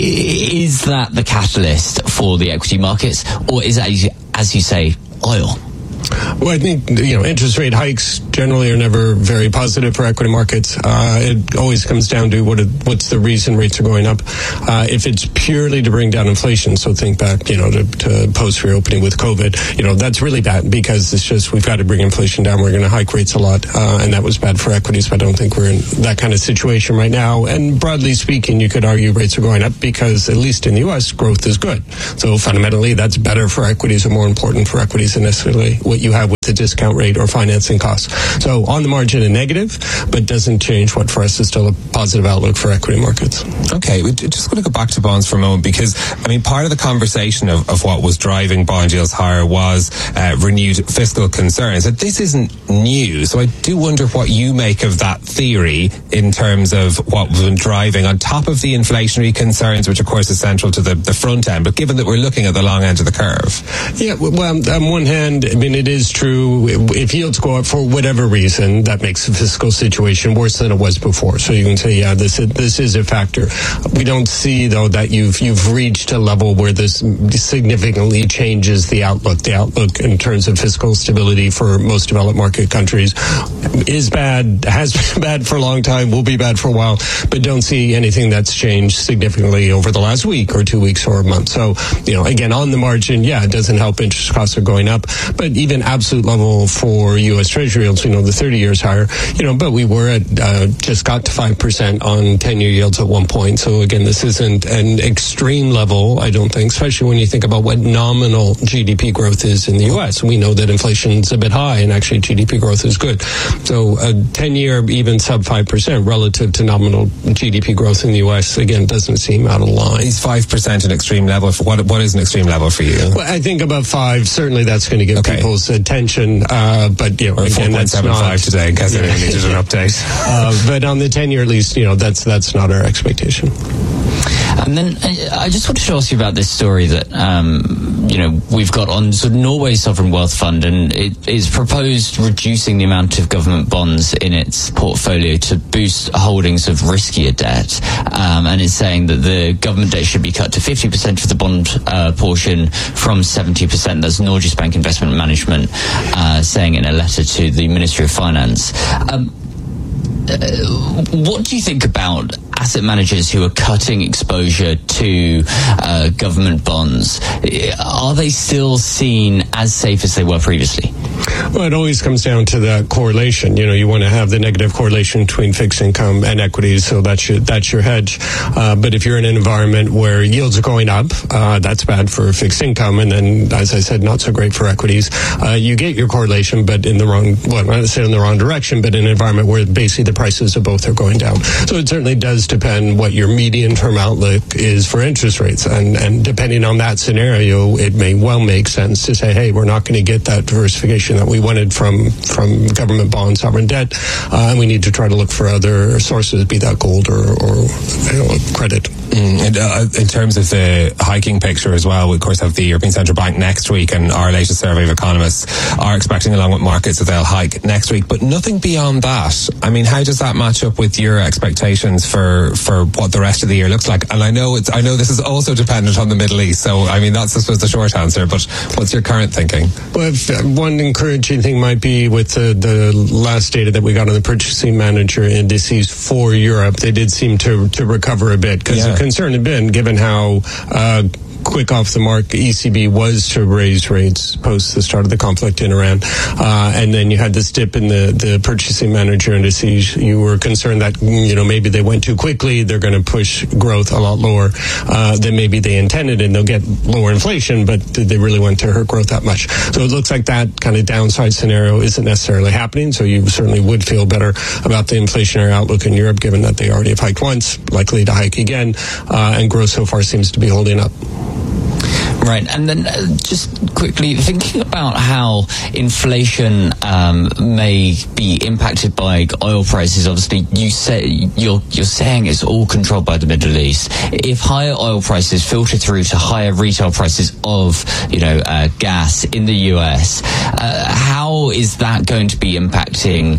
Is that the catalyst for the equity markets, or is that, as you say, oil? Well, I think, interest rate hikes generally are never very positive for equity markets. It always comes down to what's the reason rates are going up. If it's purely to bring down inflation, so think back, to post-reopening with COVID, that's really bad because it's just we've got to bring inflation down. We're going to hike rates a lot, and that was bad for equities, but I don't think we're in that kind of situation right now. And broadly speaking, you could argue rates are going up because, at least in the U.S., growth is good. So fundamentally, that's better for equities and more important for equities than necessarily what you have with the discount rate or financing costs. So on the margin, a negative, but doesn't change what for us is still a positive outlook for equity markets. Okay, we just want to go back to bonds for a moment because, part of the conversation of what was driving bond yields higher was renewed fiscal concerns. That this isn't new, so I do wonder what you make of that theory in terms of what was been driving on top of the inflationary concerns, which of course is central to the front end, but given that we're looking at the long end of the curve. Yeah, well, on one hand, it is true, if yields go up for whatever reason, that makes the fiscal situation worse than it was before. So you can say, yeah, this is a factor. We don't see, though, that you've reached a level where this significantly changes the outlook. The outlook in terms of fiscal stability for most developed market countries is bad, has been bad for a long time, will be bad for a while, but don't see anything that's changed significantly over the last week or 2 weeks or a month. So, again, on the margin, yeah, it doesn't help. Interest costs are going up, but even absolute level for U.S. Treasury yields, the 30 years higher, but we were at just got to 5% on 10-year yields at one point. So again, this isn't an extreme level, I don't think, especially when you think about what nominal GDP growth is in the U.S. We know that inflation's a bit high and actually GDP growth is good. So a 10-year even sub 5% relative to nominal GDP growth in the U.S. again doesn't seem out of line. Is 5% an extreme level? What is an extreme level for you? Well, I think above 5, certainly that's going to get people's attention. But again, that's not today in case anyone needed an update. But on the 10-year, at least, that's not our expectation. And then I just wanted to ask you about this story that, we've got on sort of Norway's sovereign wealth fund, and it is proposed reducing the amount of government bonds in its portfolio to boost holdings of riskier debt. And it's saying that the government debt should be cut to 50% of the bond portion from 70%. That's Norges Bank Investment Management saying in a letter to the Ministry of Finance. What do you think about asset managers who are cutting exposure to government bonds? Are they still seen as safe as they were previously? Well, it always comes down to that correlation. You want to have the negative correlation between fixed income and equities, so that's your hedge. But if you're in an environment where yields are going up, that's bad for fixed income, and then, as I said, not so great for equities. You get your correlation, but in the wrong, not necessarily in the wrong direction, but in an environment where basically the prices of both are going down. So it certainly does depend what your medium-term outlook is for interest rates, and depending on that scenario, it may well make sense to say, hey, we're not going to get that diversification that we wanted from government bonds, sovereign debt, and we need to try to look for other sources, be that gold or credit. And in terms of the hiking picture as well, we of course have the European Central Bank next week, and our latest survey of economists are expecting, along with markets, that they'll hike next week, but nothing beyond that. How does that match up with your expectations for what the rest of the year looks like? And I know this is also dependent on the Middle East, so that's I suppose the short answer, but what's your current thinking? Well, one encouraging thing might be with the last data that we got on the purchasing manager indices for Europe, they did seem to recover a bit, because the concern had been, given how quick off the mark ECB was to raise rates post the start of the conflict in Iran, and then you had this dip in the purchasing manager indices. You were concerned that maybe they went too quickly, they're going to push growth a lot lower than maybe they intended, and they'll get lower inflation, but did they really want to hurt growth that much? So it looks like that kind of downside scenario isn't necessarily happening, so you certainly would feel better about the inflationary outlook in Europe, given that they already have hiked once, likely to hike again, and growth so far seems to be holding up. Right, and then just quickly thinking about how inflation may be impacted by oil prices. Obviously, you're saying it's all controlled by the Middle East. If higher oil prices filter through to higher retail prices of gas in the US, how is that going to be impacting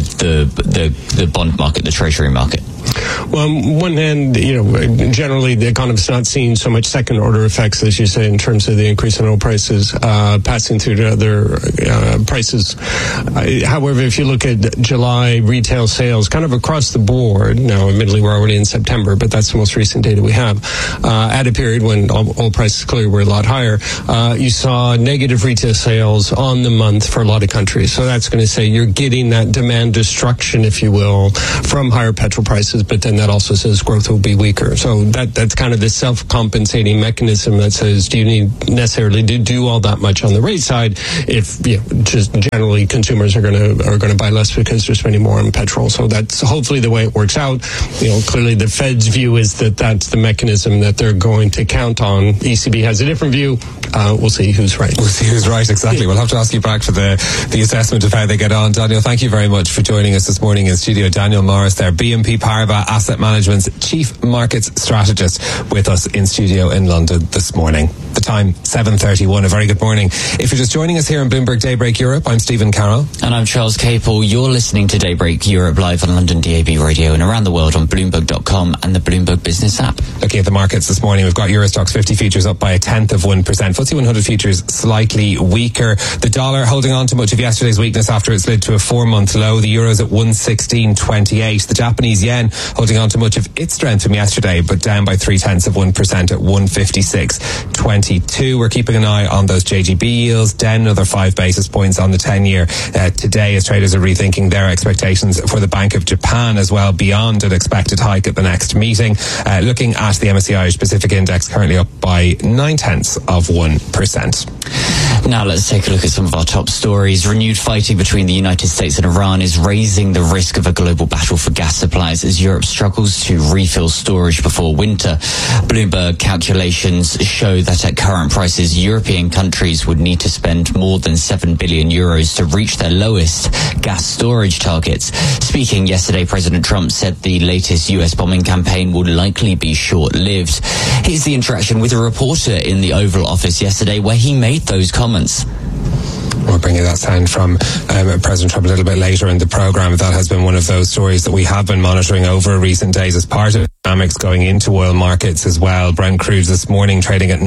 the bond market, the treasury market? Well, on one hand, generally the economist's not seeing so much second-order effects, as you say, in terms of the increase in oil prices passing through to other prices. However, if you look at July retail sales, kind of across the board, now admittedly we're already in September, but that's the most recent data we have, at a period when oil prices clearly were a lot higher, you saw negative retail sales on the month for a lot of countries. So that's going to say you're getting that demand destruction, if you will, from higher petrol prices, but then that also says growth will be weaker. So that's kind of the self-compensating mechanism that says, do you need necessarily to do all that much on the rate side if just generally consumers are going to buy less because they're spending more on petrol. So that's hopefully the way it works out. Clearly the Fed's view is that that's the mechanism that they're going to count on. ECB has a different view. We'll see who's right. We'll see who's right, exactly. We'll have to ask you back for the assessment of how they get on. Daniel, thank you very much for joining us this morning in studio. Daniel Morris there, BNP Paribas Asset Management's Chief Markets Strategist, with us in studio in London this morning. The time, 7:31. A very good morning. If you're just joining us here on Bloomberg Daybreak Europe, I'm Stephen Carroll. And I'm Charles Capel. You're listening to Daybreak Europe live on London DAB Radio and around the world on Bloomberg.com and the Bloomberg Business app. Looking at the markets this morning, we've got Eurostoxx 50 futures up by 0.1%. FTSE 100 futures slightly weaker. The dollar holding on to much of yesterday's weakness after it slid to a 4-month low. The euro's at 116.28. The Japanese yen holding on to much of its strength from yesterday, but down by 0.3% at 156.22. We're keeping an eye on those JGB yields, down another 5 basis points on the 10-year today, as traders are rethinking their expectations for the Bank of Japan as well, beyond an expected hike at the next meeting. Looking at the MSCI Irish Pacific Index, currently up by 0.9%. Now let's take a look at some of our top stories. Renewed fighting between the United States and Iran is raising the risk of a global battle for gas supplies as Europe struggles to refill storage before winter. Bloomberg calculations show that at current prices, European countries would need to spend more than 7 billion euros to reach their lowest gas storage targets. Speaking yesterday, President Trump said the latest US bombing campaign would likely be short-lived. Here's the interaction with a reporter in the Oval Office yesterday where he made those comments. We'll bring you that sound from President Trump a little bit later in the programme. That has been one of those stories that we have been monitoring over recent days as part of dynamics going into oil markets as well. Brent crude this morning trading at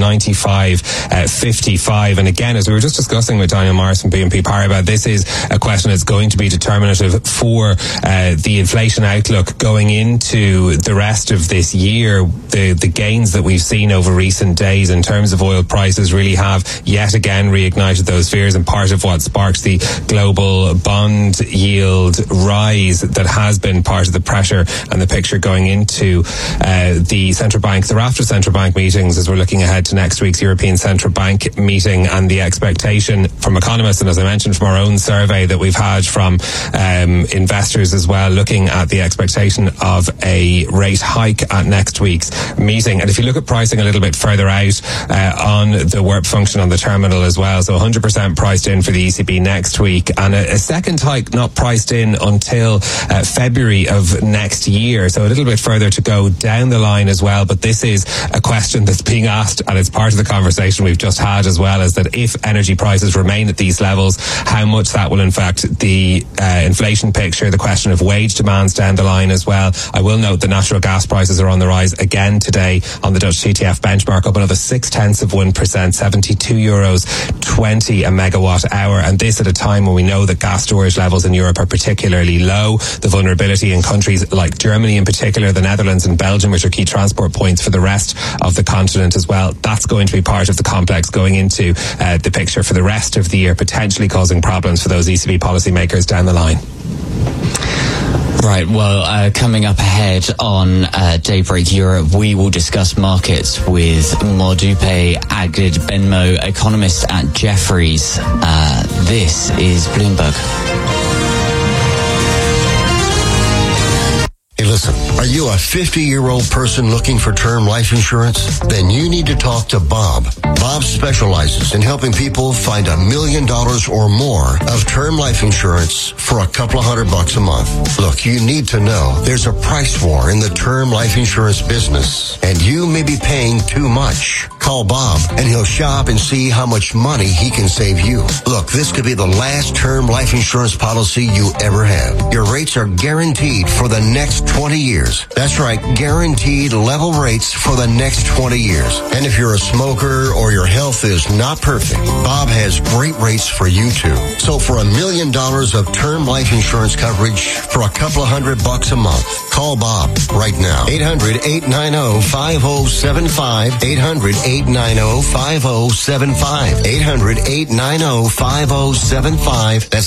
95.55. And again, as we were just discussing with Daniel Morris from BNP Paribas, this is a question that's going to be determinative for the inflation outlook going into the rest of this year. The gains that we've seen over recent days in terms of oil prices really have yet again reignited those fears, and part of what sparked the global bond yield rise that has been part of the pressure and the picture going into the central bank. They're after central bank meetings as we're looking ahead to next week's European Central Bank meeting, and the expectation from economists, and as I mentioned from our own survey that we've had from investors as well, looking at the expectation of a rate hike at next week's meeting. And if you look at pricing a little bit further out on the WIRP function on the terminal as well, so 100% priced in for the ECB next week, and a second hike not priced in until February of next year, so a little bit further to go down the line as well. But this is a question that's being asked, and it's part of the conversation we've just had as well, is that if energy prices remain at these levels, how much that will affect the inflation picture, the question of wage demands down the line as well. I will note the natural gas prices are on the rise again today on the Dutch TTF benchmark, up another 0.6%, €72.20 a megawatt hour, and this at a time when we know that gas storage levels in Europe are particularly low. The vulnerability in countries like Germany in particular, the Netherlands and Belgium, which are key transport points for the rest of the continent as well, that's going to be part of the complex going into the picture for the rest of the year, potentially causing problems for those ECB policymakers down the line. Right, well, coming up ahead on Daybreak Europe, we will discuss markets with Modupe Agid-Benmo, economist at Jefferies. This is Bloomberg. Listen, are you a 50-year-old person looking for term life insurance? Then you need to talk to Bob. Bob specializes in helping people find $1 million or more of term life insurance for a couple of $100 a month. Look, you need to know there's a price war in the term life insurance business, and you may be paying too much. Call Bob, and he'll shop and see how much money he can save you. Look, this could be the last term life insurance policy you ever have. Your rates are guaranteed for the next 20 years. That's right, guaranteed level rates for the next 20 years. And if you're a smoker or your health is not perfect, Bob has great rates for you too. So for $1 million of term life insurance coverage for a couple of $100 a month, call Bob right now. 800-890-5075. 800-890-5075. 800-890-5075. That's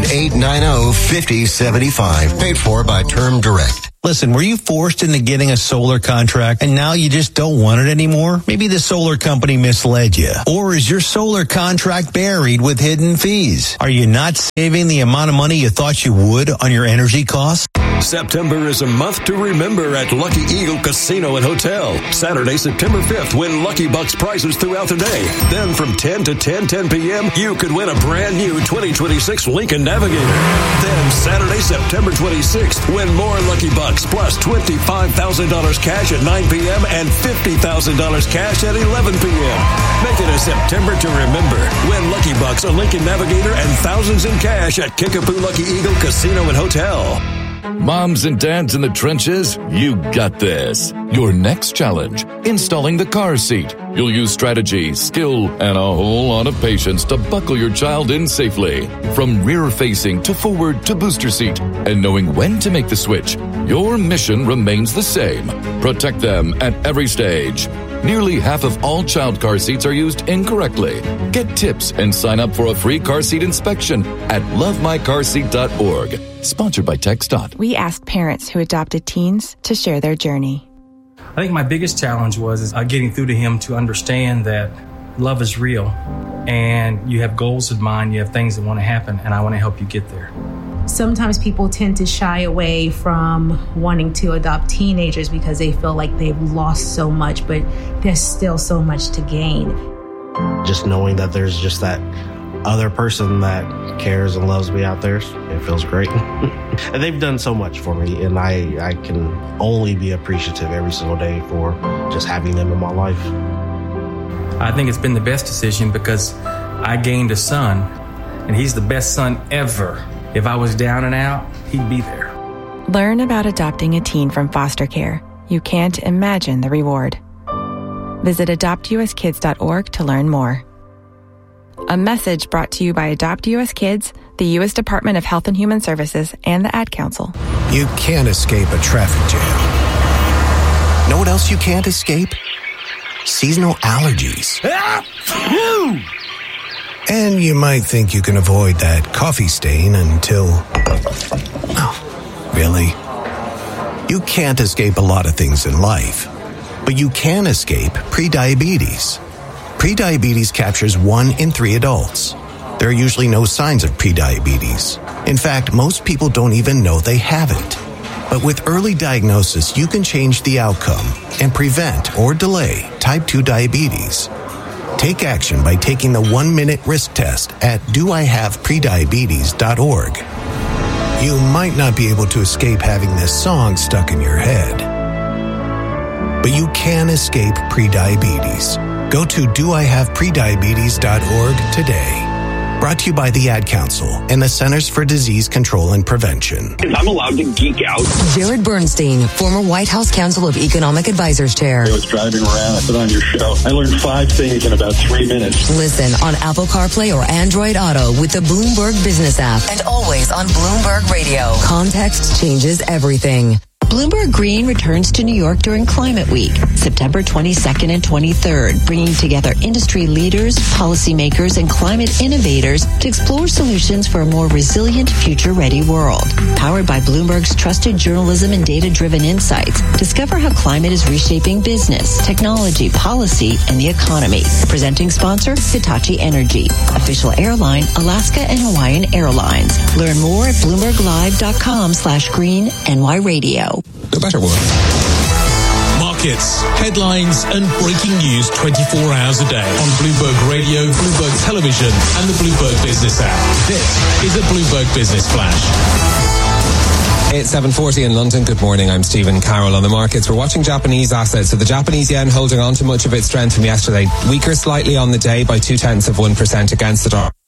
800-890-5075. Paid for by Term Direct. Listen, were you forced into getting a solar contract and now you just don't want it anymore? Maybe the solar company misled you. Or is your solar contract buried with hidden fees? Are you not saving the amount of money you thought you would on your energy costs? September is a month to remember at Lucky Eagle Casino and Hotel. Saturday, September 5th, win Lucky Bucks prizes throughout the day. Then from 10 to 10 p.m., you could win a brand new 2026 Lincoln Navigator. Then Saturday, September 26th, win more Lucky Bucks plus $25,000 cash at 9 p.m. and $50,000 cash at 11 p.m. Make it a September to remember. Win Lucky Bucks, a Lincoln Navigator, and thousands in cash at Kickapoo Lucky Eagle Casino and Hotel. Moms and dads in the trenches, you got this. Your next challenge, installing the car seat. You'll use strategy, skill, and a whole lot of patience to buckle your child in safely. From rear-facing to forward to booster seat. And knowing when to make the switch, your mission remains the same. Protect them at every stage. Nearly half of all child car seats are used incorrectly. Get tips and sign up for a free car seat inspection at lovemycarseat.org. Sponsored by TxDOT. We asked parents who adopted teens to share their journey. I think my biggest challenge was getting through to him to understand that love is real and you have goals in mind, you have things that want to happen, and I want to help you get there. Sometimes people tend to shy away from wanting to adopt teenagers because they feel like they've lost so much, but there's still so much to gain. Just knowing that there's just that other person that cares and loves me out there, it feels great. And they've done so much for me, and I can only be appreciative every single day for just having them in my life. I think it's been the best decision because I gained a son, and he's the best son ever. If I was down and out, he'd be there. Learn about adopting a teen from foster care. You can't imagine the reward. Visit adoptuskids.org to learn more. A message brought to you by Adopt US Kids, the U.S. Department of Health and Human Services, and the Ad Council. You can't escape a traffic jam. Know what else you can't escape? Seasonal allergies. And you might think you can avoid that coffee stain until... Oh, really? You can't escape a lot of things in life, but you can escape prediabetes. Prediabetes captures 1 in 3 adults. There are usually no signs of prediabetes. In fact, most people don't even know they have it. But with early diagnosis, you can change the outcome and prevent or delay type 2 diabetes. Take action by taking the 1-minute risk test at doihaveprediabetes.org. You might not be able to escape having this song stuck in your head, but you can escape prediabetes. Go to doihaveprediabetes.org today. Brought to you by the Ad Council and the Centers for Disease Control and Prevention. I'm allowed to geek out. Jared Bernstein, former White House Council of Economic Advisors Chair. I was driving around. I put on your show. I learned 5 things in about 3 minutes. Listen on Apple CarPlay or Android Auto with the Bloomberg Business app and always on Bloomberg Radio. Context changes everything. Bloomberg Green returns to New York during Climate Week, September 22nd and 23rd, bringing together industry leaders, policymakers, and climate innovators to explore solutions for a more resilient, future-ready world. Powered by Bloomberg's trusted journalism and data-driven insights, discover how climate is reshaping business, technology, policy, and the economy. Presenting sponsor, Hitachi Energy. Official airline, Alaska and Hawaiian Airlines. Learn more at BloombergLive.com/Green NY Radio. No better one. Markets, headlines and breaking news 24 hours a day on Bloomberg Radio, Bloomberg Television and the Bloomberg Business app. This is a Bloomberg Business Flash. It's 7:40 in London. Good morning. I'm Stephen Carroll. On the markets, we're watching Japanese assets. So the Japanese yen holding on to much of its strength from yesterday. Weaker slightly on the day by 0.2% against the dollar.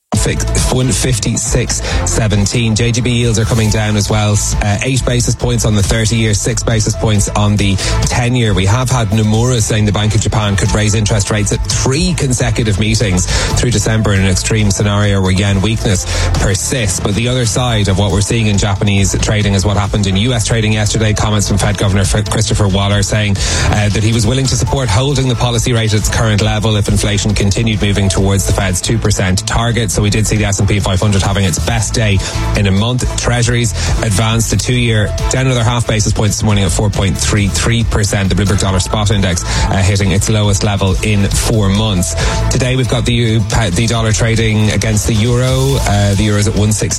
156.17. JGB yields are coming down as well. 8 basis points on the 30-year, 6 basis points on the 10-year. We have had Nomura saying the Bank of Japan could raise interest rates at 3 consecutive meetings through December in an extreme scenario where yen weakness persists. But the other side of what we're seeing in Japanese trading is what happened in US trading yesterday. Comments from Fed Governor Christopher Waller saying that he was willing to support holding the policy rate at its current level if inflation continued moving towards the Fed's 2% target. So we did see the S&P 500 having its best day in a month. Treasuries advanced the 2-year down another half basis points this morning at 4.33%. The Bloomberg Dollar Spot Index hitting its lowest level in 4 months. Today we've got the dollar trading against the euro. The euro is at 116.